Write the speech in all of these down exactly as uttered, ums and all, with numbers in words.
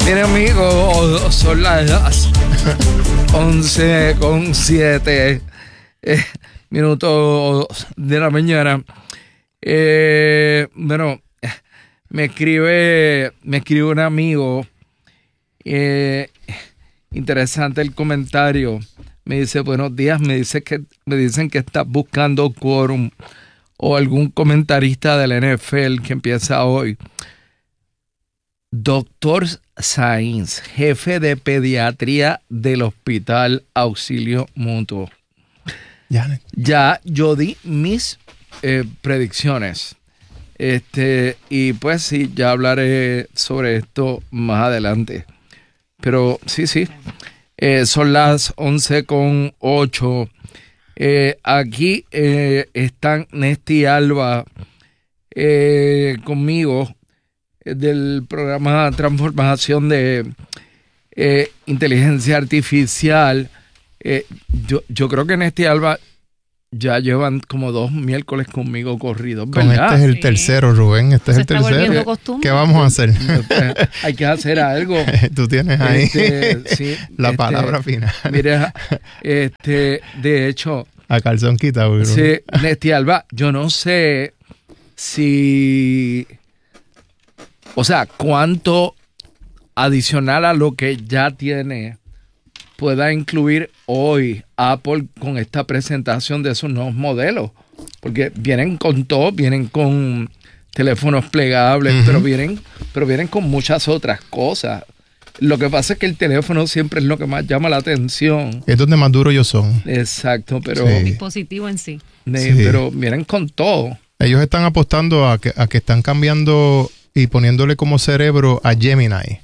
Bien, amigos, son las once con siete eh, minutos de la mañana. Eh, bueno, me escribe, me escribe un amigo. Eh, interesante el comentario. Me dice, buenos días, me dice que me dicen que estás buscando quórum o algún comentarista del N F L que empieza hoy. Doctor Sainz, jefe de pediatría del Hospital Auxilio Mutuo. Ya, ya yo di mis eh, predicciones. Este, y pues sí, ya hablaré sobre esto más adelante. Pero sí, sí. Eh, son las once con ocho. Eh, aquí eh, están Nesti Alba eh, conmigo eh, del programa Transformación de eh, Inteligencia Artificial. Eh, yo, yo creo que Nesti Alba ya llevan como dos miércoles conmigo corridos, ¿verdad? Con este es el Sí. tercero, Rubén. Este Se es el está volviendo tercero. costumbre. ¿Qué vamos a hacer? Hay que hacer algo. Tú tienes ahí Este, sí, la este, palabra final. Mira, este, de hecho, A calzón quitado, Rubén. sí, Nesti Alba, yo no sé si, o sea, cuánto adicional a lo que ya tiene pueda incluir hoy Apple con esta presentación de sus nuevos modelos. Porque vienen con todo, vienen con teléfonos plegables, Uh-huh. pero vienen, pero vienen con muchas otras cosas. Lo que pasa es que el teléfono siempre es lo que más llama la atención. Es donde más duros ellos son. Exacto, pero, Sí. El dispositivo en sí. ne- Sí. pero vienen con todo. Ellos están apostando a que, a que están cambiando y poniéndole como cerebro a Gemini,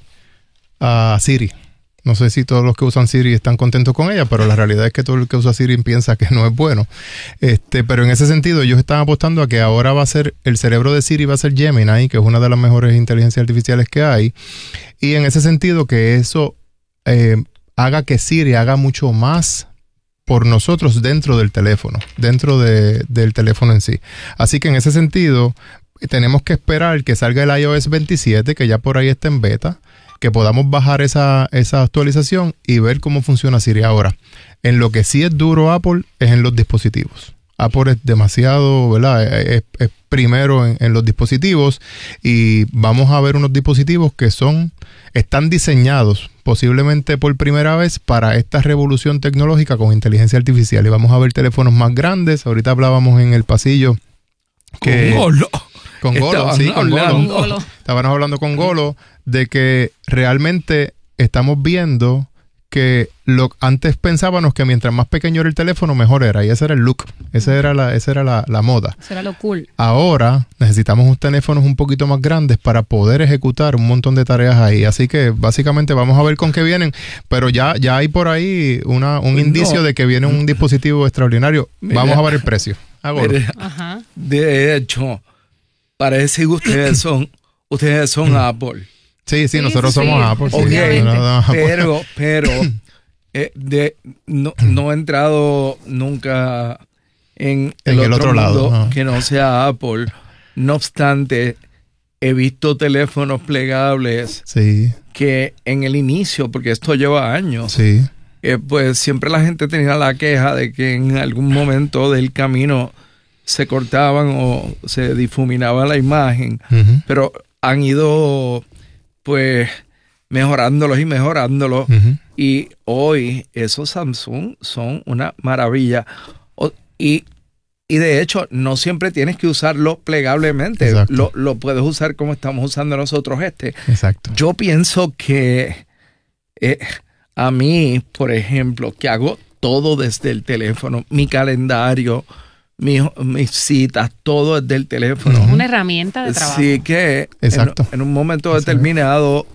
a Siri. No sé si todos los que usan Siri están contentos con ella, pero la realidad es que todo el que usa Siri piensa que no es bueno. Este, pero en ese sentido, ellos están apostando a que ahora va a ser, el cerebro de Siri va a ser Gemini, que es una de las mejores inteligencias artificiales que hay. Y en ese sentido, que eso eh, haga que Siri haga mucho más por nosotros dentro del teléfono, dentro de, del teléfono en sí. Así que en ese sentido, tenemos que esperar que salga el i O S veintisiete, que ya por ahí está en beta, que podamos bajar esa, esa actualización y ver cómo funciona Siri ahora. En lo que sí es duro Apple es en los dispositivos. Apple es demasiado, ¿verdad? Es, es primero en, en los dispositivos y vamos a ver unos dispositivos que son, están diseñados posiblemente por primera vez para esta revolución tecnológica con inteligencia artificial. Y vamos a ver teléfonos más grandes. Ahorita hablábamos en el pasillo que... Con Golo. Con Golo, Estaban sí, con Golo. hablando. Con Golo. Estábamos hablando con Golo de que realmente estamos viendo que lo antes pensábamos que mientras más pequeño era el teléfono, mejor era. Y ese era el look. Esa era la, esa era la, la moda. Eso era lo cool. Ahora necesitamos unos teléfonos un poquito más grandes para poder ejecutar un montón de tareas ahí. Así que básicamente vamos a ver con qué vienen. Pero ya, ya hay por ahí una, un No. indicio de que viene un dispositivo extraordinario. Mira. Vamos a ver el precio. A Golo. Mire, Ajá. de hecho, parece que ustedes son, ustedes son Apple. Sí, sí, Sí, nosotros sí, somos sí. Apple. sí. Ok, Obviamente. Nosotros somos Apple. pero, pero, eh, de, no, no he entrado nunca en el, En el otro, otro lado, mundo ajá. que no sea Apple. No obstante, he visto teléfonos plegables Sí, que en el inicio, porque esto lleva años, sí. eh, pues siempre la gente tenía la queja de que en algún momento del camino se cortaban o se difuminaba la imagen, Ujú, pero han ido pues mejorándolos y mejorándolos. ujú. Y hoy esos Samsung son una maravilla. O- y, y de hecho, no siempre tienes que usarlo plegablemente. Exacto. Lo, lo puedes usar como estamos usando nosotros este. Exacto. Yo pienso que eh, a mí, por ejemplo, que hago todo desde el teléfono, mi calendario, mi- mis citas, todo desde el teléfono. Ujú. Una herramienta de trabajo. Sí que Exacto. en, en un momento Exacto. determinado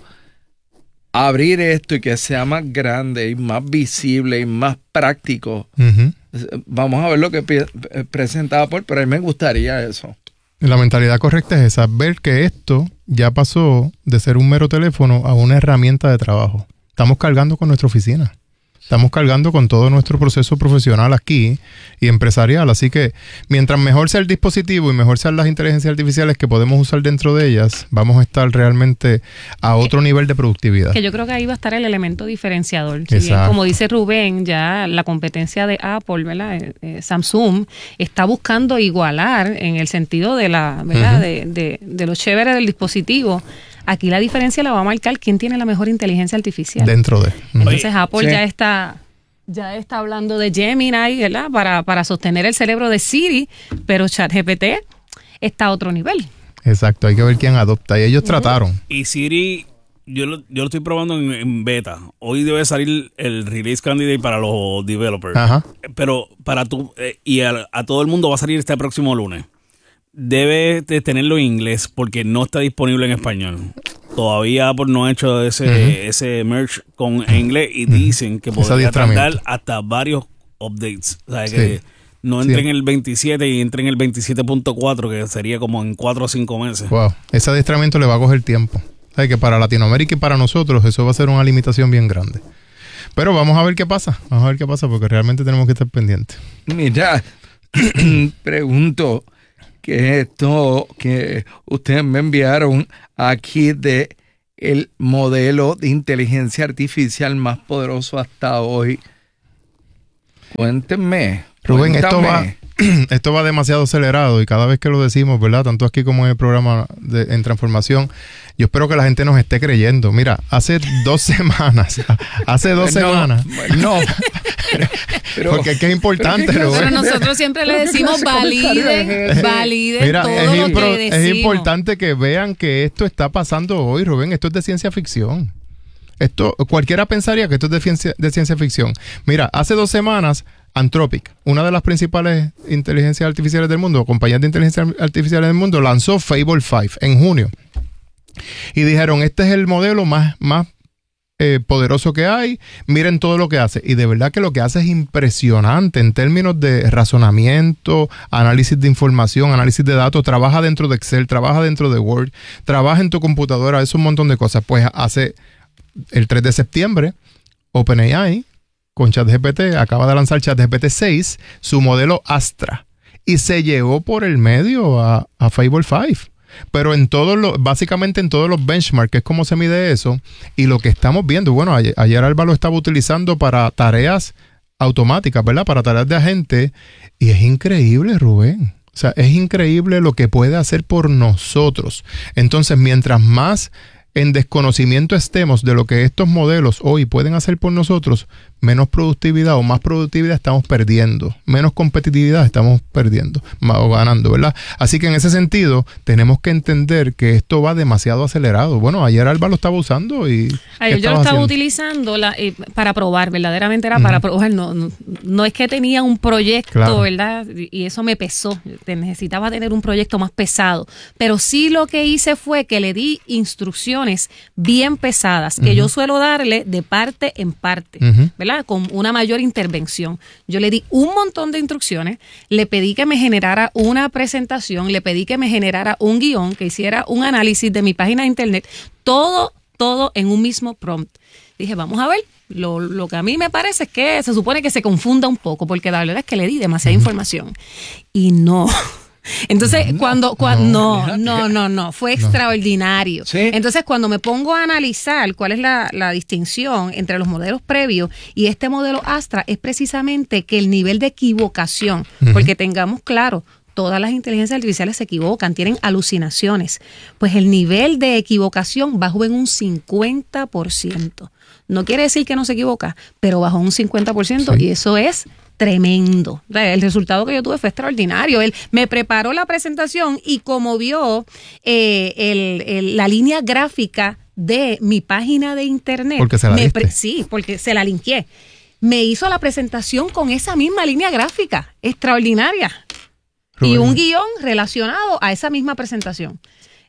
abrir esto y que sea más grande y más visible y más práctico. Ujú. Vamos a ver lo que pi- eh, presenta Apple, pero a mí me gustaría eso. La mentalidad correcta es esa, ver que esto ya pasó de ser un mero teléfono a una herramienta de trabajo. Estamos cargando con nuestra oficina. Estamos cargando con todo nuestro proceso profesional aquí y empresarial. Así que mientras mejor sea el dispositivo y mejor sean las inteligencias artificiales que podemos usar dentro de ellas, vamos a estar realmente a otro que, nivel de productividad. Que yo creo que ahí va a estar el elemento diferenciador. Si bien, como dice Rubén, ya la competencia de Apple, ¿verdad? Eh, eh, Samsung está buscando igualar en el sentido de la, ¿verdad? Uh-huh. de, de, de lo chévere del dispositivo. Aquí la diferencia la va a marcar quién tiene la mejor inteligencia artificial. Dentro de. Entonces Oye, Apple sí. ya está ya está hablando de Gemini, ¿verdad? Para, para sostener el cerebro de Siri, pero ChatGPT está a otro nivel. Exacto, hay que ver quién adopta. Y ellos uh-huh. trataron. Y Siri, yo lo, yo lo estoy probando en, en beta. Hoy debe salir el release candidate para los developers. Ajá. Pero para tú, eh, y a, a todo el mundo va a salir este próximo lunes. Debe de tenerlo en inglés porque no está disponible en español. Todavía Apple no ha hecho ese, uh-huh. ese merge con en inglés y uh-huh. dicen que podría tardar hasta varios updates. O sea, sí. que no entre sí. en el veintisiete y entre en el veintisiete punto cuatro, que sería como en cuatro o cinco meses. Wow, ese adiestramiento le va a coger tiempo. O sea, que para Latinoamérica y para nosotros eso va a ser una limitación bien grande. Pero vamos a ver qué pasa. Vamos a ver qué pasa porque realmente tenemos que estar pendientes. Mira, pregunto... que esto que ustedes me enviaron aquí de el modelo de inteligencia artificial más poderoso hasta hoy. Cuéntenme. Rubén, esto va, esto va demasiado acelerado y cada vez que lo decimos, ¿verdad? Tanto aquí como en el programa de, en Transformación, yo espero que la gente nos esté creyendo. Mira, hace dos semanas, hace dos no, semanas. No, pero, pero, porque es que es importante. Pero, pero nosotros siempre le decimos validen, validen Mira, todo es lo impro, que decimos. Es importante que vean que esto está pasando hoy, Rubén. Esto es de ciencia ficción. Esto, cualquiera pensaría que esto es de ciencia, de ciencia ficción. Mira, hace dos semanas, Anthropic, una de las principales inteligencias artificiales del mundo, compañías de inteligencia artificial del mundo, lanzó Fable cinco en junio. Y dijeron, este es el modelo más, más eh, poderoso que hay, miren todo lo que hace. Y de verdad que lo que hace es impresionante en términos de razonamiento, análisis de información, análisis de datos, trabaja dentro de Excel, trabaja dentro de Word, trabaja en tu computadora, es un montón de cosas. Pues hace el tres de septiembre, OpenAI con ChatGPT acaba de lanzar ChatGPT seis, su modelo Astra, y se llevó por el medio a, a Fable cinco. Pero en todos los, básicamente en todos los benchmarks, que es como se mide eso, y lo que estamos viendo, bueno, ayer, ayer Alba lo estaba utilizando para tareas automáticas, ¿verdad? Para tareas de agente, y es increíble, Rubén. O sea, es increíble lo que puede hacer por nosotros. Entonces, mientras más en desconocimiento estemos de lo que estos modelos hoy pueden hacer por nosotros, menos productividad o más productividad estamos perdiendo, menos competitividad estamos perdiendo o ganando, ¿verdad? Así que en ese sentido tenemos que entender que esto va demasiado acelerado. Bueno, ayer Alba lo estaba usando y Ay, yo lo estaba haciendo? utilizando la, eh, para probar, verdaderamente era uh-huh. para probar, no, no, no es que tenía un proyecto, claro. ¿verdad? Y eso me pesó, necesitaba tener un proyecto más pesado, pero sí lo que hice fue que le di instrucciones bien pesadas, que uh-huh. yo suelo darle de parte en parte, uh-huh. ¿verdad? Con una mayor intervención. Yo le di un montón de instrucciones, le pedí que me generara una presentación, le pedí que me generara un guión, que hiciera un análisis de mi página de internet, todo, todo en un mismo prompt. Dije, vamos a ver, lo, lo que a mí me parece es que se supone que se confunda un poco, porque la verdad es que le di demasiada uh-huh. información. Y no... Entonces, no, cuando, cuando no, no, no, no, fue no. extraordinario. ¿Sí? Entonces, cuando me pongo a analizar cuál es la, la distinción entre los modelos previos y este modelo Astra, es precisamente que el nivel de equivocación, uh-huh. porque tengamos claro, todas las inteligencias artificiales se equivocan, tienen alucinaciones, pues el nivel de equivocación bajó en un cincuenta por ciento. No quiere decir que no se equivoca, pero bajó un cincuenta por ciento sí. y eso es tremendo. El resultado que yo tuve fue extraordinario. Él me preparó la presentación y como vio eh, el, el, la línea gráfica de mi página de internet. Porque se la me diste. Pre- sí, porque se la linké. Me hizo la presentación con esa misma línea gráfica. Extraordinaria. Rubén. Y un guión relacionado a esa misma presentación.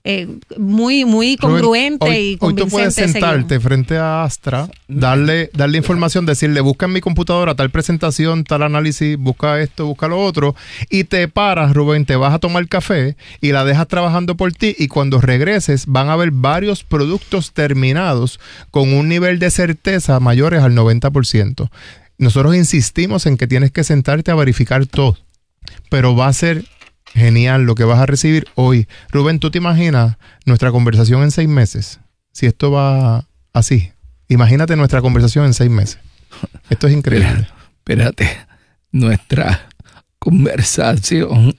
eh, muy, muy congruente Rubén, hoy, y convincente. Hoy tú puedes sentarte seguir. frente a Astra, darle, darle información, decirle, busca en mi computadora tal presentación, tal análisis, busca esto, busca lo otro, y te paras, Rubén, te vas a tomar café y la dejas trabajando por ti, y cuando regreses van a haber varios productos terminados con un nivel de certeza mayores al noventa por ciento. Nosotros insistimos en que tienes que sentarte a verificar todo, pero va a ser genial lo que vas a recibir hoy. Rubén, ¿tú te imaginas nuestra conversación en seis meses? Si esto va así, imagínate nuestra conversación en seis meses. Esto es increíble. Espérate, nuestra conversación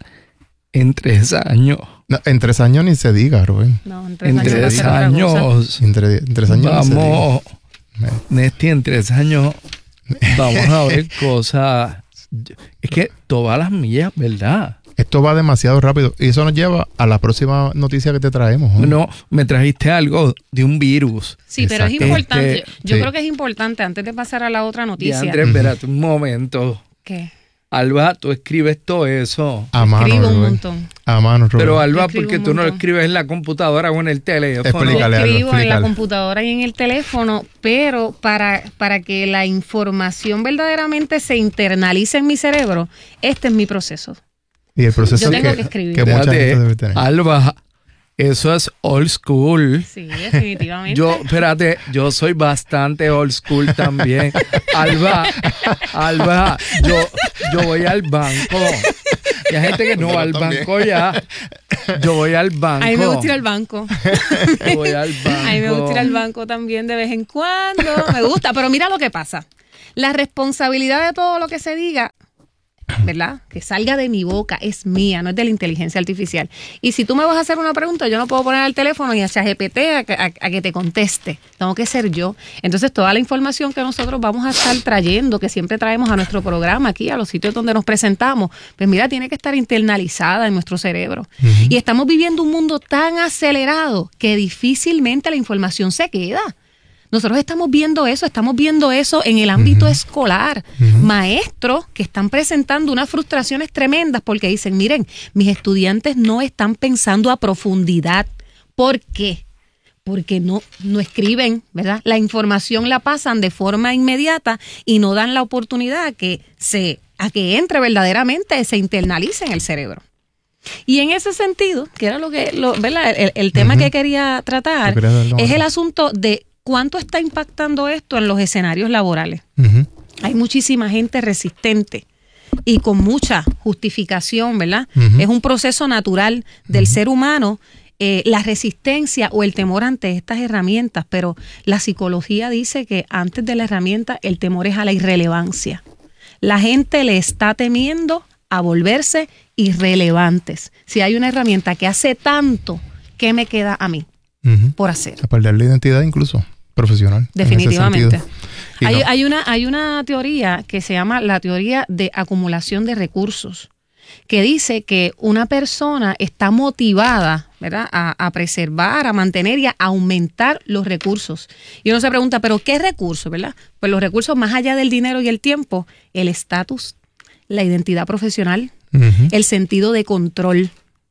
en tres años. No, en tres años ni se diga, Rubén. No, en tres en años. Tres años en, tre, en tres años vamos, Nesti, en tres años vamos a ver cosas. Es que todas las millas, ¿verdad? Esto va demasiado rápido y eso nos lleva a la próxima noticia que te traemos. ¿eh? No, me trajiste algo de un virus. Sí, Exacto. Pero es importante. Este, yo sí. creo que es importante, antes de pasar a la otra noticia. Andrés, espérate un momento. ¿Qué? Alba, tú escribes todo eso. A mano, Escribo un Rubén. montón. A mano, Rubén. Pero Alba, porque tú no lo escribes en la computadora o en el teléfono. Explícale, Yo escribo Alba, en la computadora y en el teléfono, pero para, para que la información verdaderamente se internalice en mi cerebro, este es mi proceso. Y el proceso Yo tengo que, que escribir. que mucha Fíjate, gente debe tener. Alba, eso es old school. Sí, definitivamente. Yo, espérate, yo soy bastante old school también. Alba, Alba, yo, yo voy al banco. Y hay gente que no va al banco ya. Yo voy al banco. A mí me gusta ir al banco. Yo voy al banco. A mí me gusta ir al banco también de vez en cuando. Me gusta, pero mira lo que pasa. La responsabilidad de todo lo que se diga, ¿verdad? Que salga de mi boca es mía, no es de la inteligencia artificial. Y si tú me vas a hacer una pregunta, yo no puedo poner al teléfono y a ChatGPT a, a, a que te conteste. Tengo que ser yo. Entonces, toda la información que nosotros vamos a estar trayendo, que siempre traemos a nuestro programa aquí, a los sitios donde nos presentamos, pues mira, tiene que estar internalizada en nuestro cerebro. Uh-huh. Y estamos viviendo un mundo tan acelerado que difícilmente la información se queda. Nosotros estamos viendo eso, estamos viendo eso en el ámbito uh-huh. escolar. Uh-huh. Maestros que están presentando unas frustraciones tremendas porque dicen, miren, mis estudiantes no están pensando a profundidad. ¿Por qué? Porque no, no escriben, ¿verdad? La información la pasan de forma inmediata y no dan la oportunidad a que, se, a que entre verdaderamente, se internalice en el cerebro. Y en ese sentido, que era lo que, lo, ¿verdad? El, el tema uh-huh. que quería tratar, es el asunto de ¿cuánto está impactando esto en los escenarios laborales? Uh-huh. Hay muchísima gente resistente y con mucha justificación, ¿verdad? Uh-huh. Es un proceso natural del uh-huh. ser humano, eh, la resistencia o el temor ante estas herramientas, pero la psicología dice que antes de la herramienta el temor es a la irrelevancia. La gente le está temiendo a volverse irrelevantes. Si hay una herramienta que hace tanto, ¿qué me queda a mí? Uh-huh. Por hacer. A perder la identidad incluso profesional. Definitivamente. Hay, no. hay, una, hay una teoría que se llama la teoría de acumulación de recursos, que dice que una persona está motivada, ¿verdad?, a, a preservar, a mantener y a aumentar los recursos. Y uno se pregunta, ¿pero qué recursos, verdad? Pues los recursos más allá del dinero y el tiempo, el estatus, la identidad profesional, uh-huh. el sentido de control.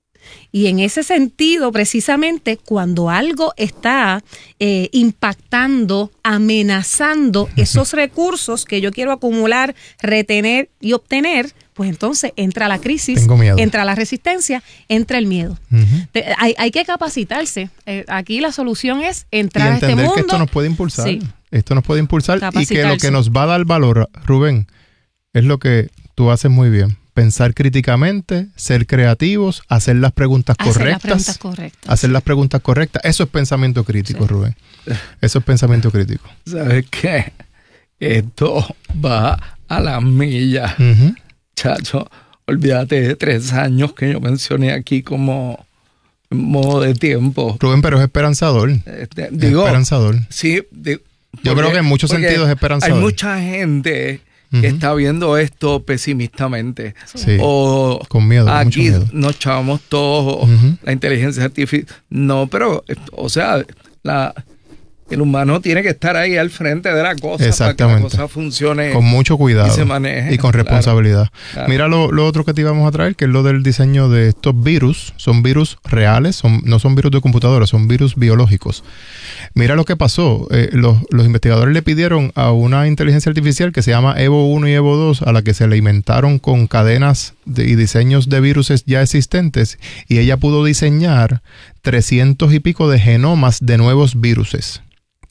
Y en ese sentido, precisamente, cuando algo está eh, impactando, amenazando esos recursos que yo quiero acumular, retener y obtener, pues entonces entra la crisis, entra la resistencia, entra el miedo. Uh-huh. Te, hay, hay que capacitarse. Eh, aquí la solución es entrar a este mundo. Que esto nos puede impulsar. Sí. Esto nos puede impulsar y que lo que nos va a dar valor, Rubén, es lo que tú haces muy bien. Pensar críticamente, ser creativos, hacer las preguntas hacer correctas. Las preguntas correctas. Hacer las preguntas correctas. Eso es pensamiento crítico, sí. Rubén. Eso es pensamiento crítico. ¿Sabes qué? Esto va a las millas. Uh-huh. Chacho, olvídate de tres años que yo mencioné aquí como modo de tiempo. Rubén, pero es esperanzador. Este, digo, es esperanzador. Sí. Digo, yo creo que en muchos sentidos es esperanzador. Hay mucha gente que uh-huh. está viendo esto pesimistamente. Sí, o con miedo. Aquí miedo. nos chavamos todos, uh-huh. la inteligencia artificial. No, pero, o sea, la, el humano tiene que estar ahí al frente de la cosa para que la cosa funcione. Con mucho cuidado. Y se maneje. Y con responsabilidad. Claro, claro. Mira lo, lo otro que te íbamos a traer, que es lo del diseño de estos virus. Son virus reales, son, no son virus de computadora, son virus biológicos. Mira lo que pasó. Eh, los, los investigadores le pidieron a una inteligencia artificial que se llama Evo uno y Evo dos, a la que se alimentaron con cadenas de, y diseños de virus ya existentes, y ella pudo diseñar trescientos y pico de genomas de nuevos viruses.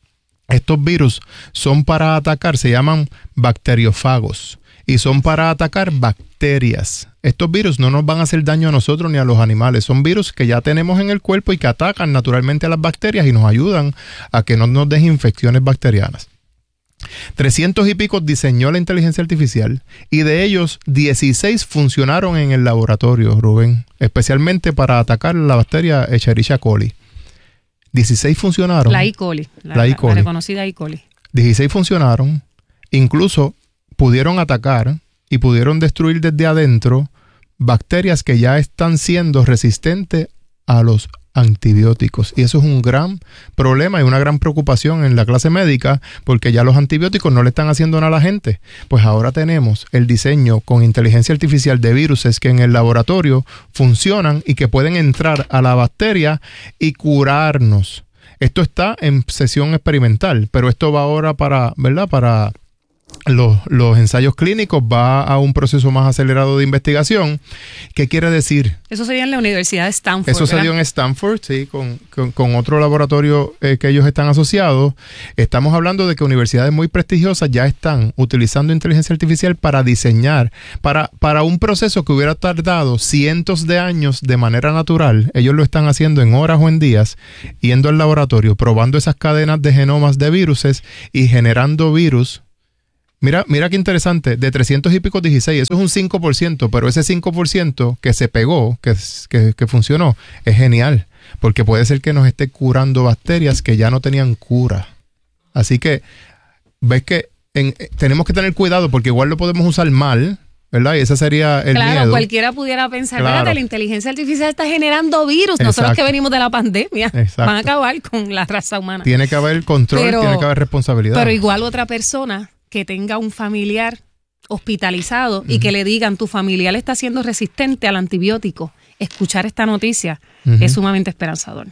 Estos virus son para atacar, se llaman bacteriófagos, y son para atacar bacterias. Estos virus no nos van a hacer daño a nosotros ni a los animales. Son virus que ya tenemos en el cuerpo y que atacan naturalmente a las bacterias y nos ayudan a que no nos den infecciones bacterianas. trescientos y pico diseñó la inteligencia artificial, y de ellos dieciséis funcionaron en el laboratorio, Rubén, especialmente para atacar la bacteria Escherichia coli. dieciséis funcionaron. La E. coli. La, la, e. coli. la reconocida E. coli. dieciséis funcionaron. Incluso pudieron atacar y pudieron destruir desde adentro bacterias que ya están siendo resistentes a los antibióticos. Y eso es un gran problema y una gran preocupación en la clase médica, porque ya los antibióticos no le están haciendo nada a la gente. Pues ahora tenemos el diseño con inteligencia artificial de viruses que en el laboratorio funcionan y que pueden entrar a la bacteria y curarnos. Esto está en sesión experimental, pero esto va ahora para, ¿verdad? Para Los, los ensayos clínicos, va a un proceso más acelerado de investigación. ¿Qué quiere decir? Eso sería en la Universidad de Stanford. Eso se ¿verdad? dio en Stanford, sí, con, con, con otro laboratorio eh, que ellos están asociados. Estamos hablando de que universidades muy prestigiosas ya están utilizando inteligencia artificial para diseñar, para, para un proceso que hubiera tardado cientos de años de manera natural. Ellos lo están haciendo en horas o en días, yendo al laboratorio, probando esas cadenas de genomas de viruses y generando virus. Mira, mira qué interesante, de trescientos y pico dieciséis, eso es un cinco por ciento, pero ese cinco por ciento que se pegó, que, que, que funcionó, es genial, porque puede ser que nos esté curando bacterias que ya no tenían cura. Así que, ves que en, tenemos que tener cuidado, porque igual lo podemos usar mal, ¿verdad? Y ese sería el claro, miedo. Cualquiera pudiera pensar, claro. Fíjate, la inteligencia artificial está generando virus. Exacto. Nosotros que venimos de la pandemia, Exacto. van a acabar con la raza humana. Tiene que haber control, pero, tiene que haber responsabilidad. Pero igual otra persona que tenga un familiar hospitalizado uh-huh. y que le digan tu familiar está siendo resistente al antibiótico, escuchar esta noticia uh-huh. es sumamente esperanzador.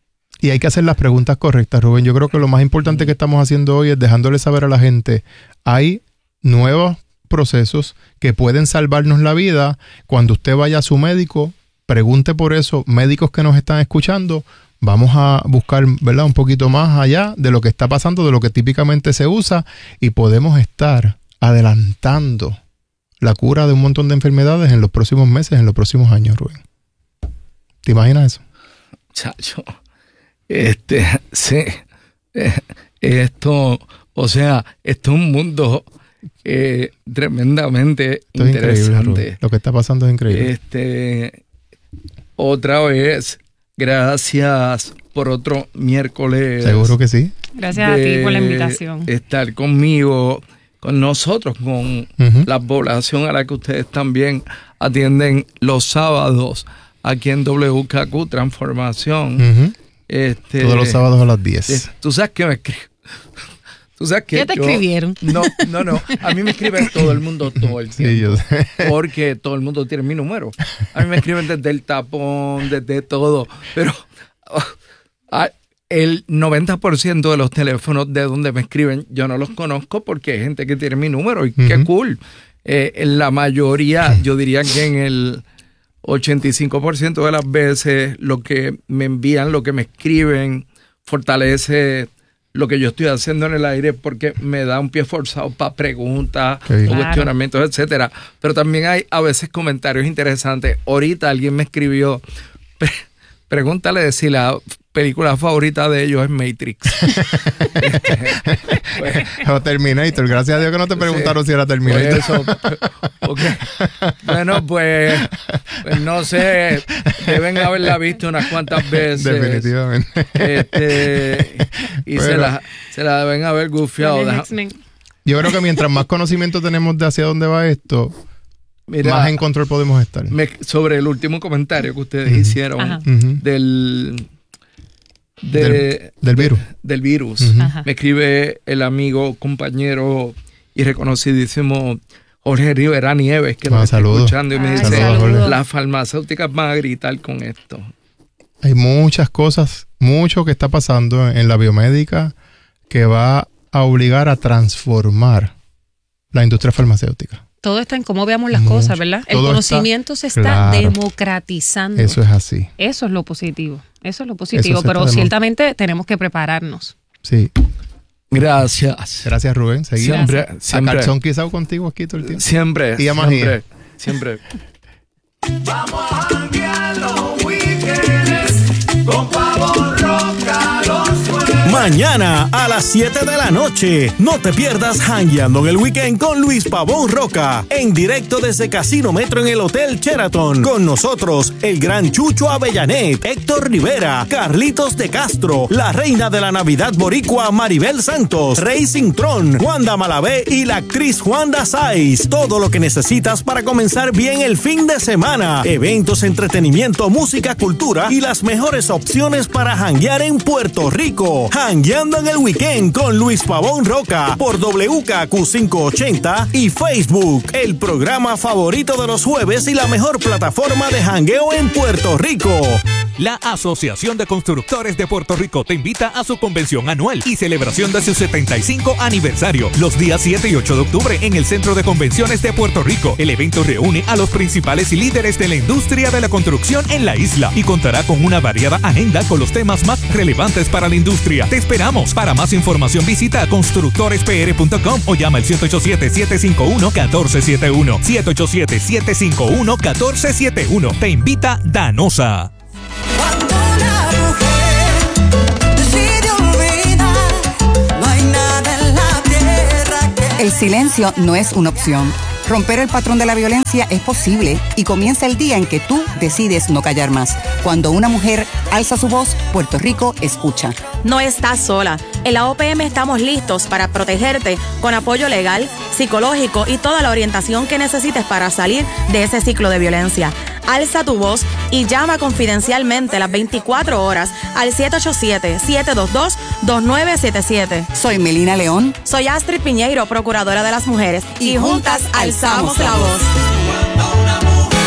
Y hay que hacer las preguntas correctas, Rubén. Yo creo que lo más importante que estamos haciendo hoy es dejándole saber a la gente, hay nuevos procesos que pueden salvarnos la vida. Cuando usted vaya a su médico, pregunte por eso. Médicos que nos están escuchando, vamos a buscar, ¿verdad?, un poquito más allá de lo que está pasando, de lo que típicamente se usa, y podemos estar adelantando la cura de un montón de enfermedades en los próximos meses, en los próximos años, Rubén. ¿Te imaginas eso? Chacho, este, sí, eh, esto, o sea, esto es un mundo eh, tremendamente esto interesante. Es lo que está pasando es increíble. Este, otra vez, gracias por otro miércoles. Seguro que sí. Gracias a ti por la invitación. Estar conmigo, con nosotros, con uh-huh. la población a la que ustedes también atienden los sábados aquí en W K Q Transformación. Uh-huh. Este, Todos los sábados a las diez. Tú sabes que me escriben. ¿Tú sabes que ¿Qué te yo, escribieron? No, no, no. A mí me escriben todo el mundo todo el tiempo. Sí, yo sé. Porque todo el mundo tiene mi número. A mí me escriben desde el tapón, desde todo. Pero uh, el noventa por ciento de los teléfonos de donde me escriben yo no los conozco, porque hay gente que tiene mi número y uh-huh. qué cool. Eh, en la mayoría, yo diría que en el ochenta y cinco por ciento de las veces lo que me envían, lo que me escriben, fortalece lo que yo estoy haciendo en el aire, porque me da un pie forzado para preguntas o claro. cuestionamientos, etcétera. Pero también hay a veces comentarios interesantes. Ahorita alguien me escribió, pre- pregúntale si la película favorita de ellos es Matrix. este, pues, o Terminator. Gracias a Dios que no te preguntaron sí, si era Terminator. Pues eso, okay. Bueno, pues, pues no sé, deben haberla visto unas cuantas veces. Definitivamente. Este, y Pero, se, la, se la deben haber gufiado. Yo creo que mientras más conocimiento tenemos de hacia dónde va esto, Mira, más en control podemos estar. Me, sobre el último comentario que ustedes uh-huh. hicieron Ajá. del... de, del, del virus. De, del virus. Uh-huh. Me escribe el amigo, compañero y reconocidísimo Jorge Rivera Nieves, que ah, nos está escuchando y me Ay, dice, saludos. Las farmacéuticas van a gritar con esto. Hay muchas cosas, mucho que está pasando en la biomédica que va a obligar a transformar la industria farmacéutica. Todo está en cómo veamos las Mucho. cosas, ¿verdad? El conocimiento está, se está claro, democratizando. Eso es así. Eso es lo positivo. Eso es lo positivo, pero ciertamente tenemos que prepararnos. Sí. Gracias. Gracias, Rubén. Seguimos. Siempre, siempre. A calzón quizá contigo aquí todo el tiempo. Siempre. Y a magia. Siempre. Siempre. Vamos a janguear los weekends con Pavón Roca los jueves. Mañana a las siete de la noche, no te pierdas Jangueando en el Weekend con Luis Pavón Roca, en directo desde Casino Metro en el Hotel Sheraton. Con nosotros, el gran Chucho Avellanet, Héctor Rivera, Carlitos de Castro, la reina de la Navidad boricua Maribel Santos, Rey Cintrón, Wanda Malavé y la actriz Juanda Saiz. Todo lo que necesitas para comenzar bien el fin de semana. Eventos, entretenimiento, música, cultura y las mejores opciones para janguear en Puerto Rico. Jangueando en el Weekend con Luis Pavón Roca por W K Q quinientos ochenta y Facebook, el programa favorito de los jueves y la mejor plataforma de jangueo en Puerto Rico. La Asociación de Constructores de Puerto Rico te invita a su convención anual y celebración de su setenta y cinco aniversario, los días siete y ocho de octubre en el Centro de Convenciones de Puerto Rico. El evento reúne a los principales líderes de la industria de la construcción en la isla y contará con una variada agenda con los temas más relevantes para la industria. Te esperamos. Para más información visita constructores p r punto com o llama al siete ocho siete, siete cinco uno, uno cuatro siete uno. siete ocho siete, siete cinco uno, uno cuatro siete uno. Te invita Danosa. Cuando una mujer decide olvidar, no hay nada en la tierra que... El silencio no es una opción. Romper el patrón de la violencia es posible y comienza el día en que tú decides no callar más. Cuando una mujer alza su voz, Puerto Rico escucha. No estás sola. En la O P M estamos listos para protegerte con apoyo legal, psicológico y toda la orientación que necesites para salir de ese ciclo de violencia. Alza tu voz y llama confidencialmente las veinticuatro horas al siete ocho siete, siete dos dos, dos nueve siete siete. Soy Melina León. Soy Astrid Piñeiro, Procuradora de las Mujeres. Y, y juntas alzamos la voz. Cuando una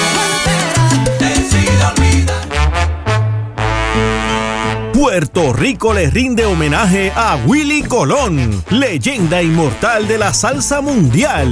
mujer decide olvidar. Puerto Rico le rinde homenaje a Willie Colón, leyenda inmortal de la salsa mundial.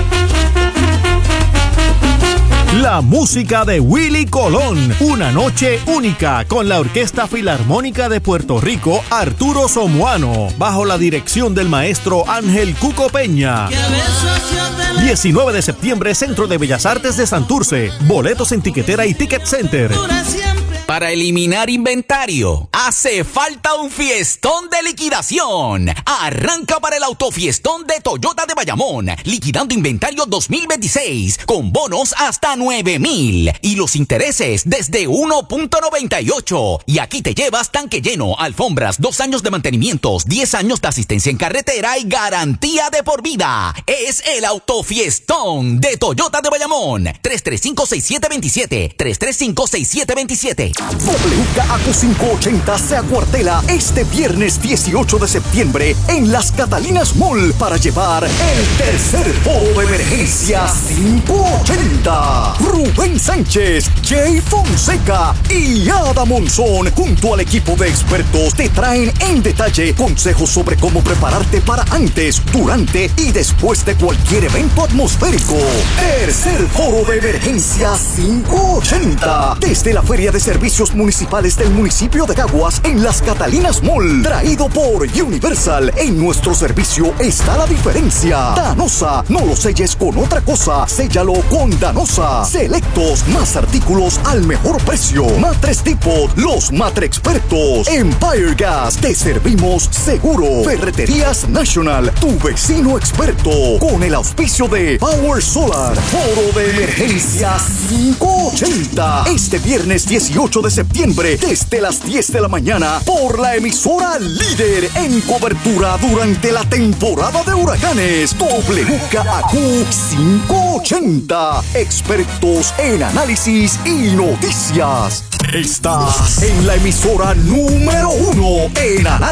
La música de Willie Colón, una noche única con la Orquesta Filarmónica de Puerto Rico Arturo Somoano, bajo la dirección del maestro Ángel Cuco Peña. diecinueve de septiembre, Centro de Bellas Artes de Santurce. Boletos en Tiquetera y Ticket Center. Para eliminar inventario, hace falta un fiestón de liquidación. Arranca para el autofiestón de Toyota de Bayamón, liquidando inventario dos mil veintiséis, con bonos hasta nueve mil y los intereses desde uno punto noventa y ocho. Y aquí te llevas tanque lleno, alfombras, dos años de mantenimientos, diez años de asistencia en carretera y garantía de por vida. Es el autofiestón de Toyota de Bayamón. tres tres cinco, seis siete dos siete, tres tres cinco, seis siete dos siete. W K Q quinientos ochenta se acuartela este viernes dieciocho de septiembre en Las Catalinas Mall para llevar el tercer foro de emergencia quinientos ochenta. Rubén Sánchez, Jay Fonseca y Ada Monzón junto al equipo de expertos te traen en detalle consejos sobre cómo prepararte para antes, durante y después de cualquier evento atmosférico. Tercer foro de emergencia quinientos ochenta desde la Feria de Servicios Municipales del municipio de Caguas en Las Catalinas Mall, traído por Universal. En nuestro servicio está la diferencia. Danosa, no lo selles con otra cosa, séllalo con Danosa. Selectos, más artículos al mejor precio. Matres Depot, los matre expertos. Empire Gas, te servimos seguro. Ferreterías National, tu vecino experto. Con el auspicio de Power Solar. Foro de emergencia quinientos ochenta este viernes dieciocho dieciocho de septiembre desde las diez de la mañana por la emisora líder en cobertura durante la temporada de huracanes W K A Q quinientos ochenta. Expertos en análisis y noticias. Estás en la emisora número uno en análisis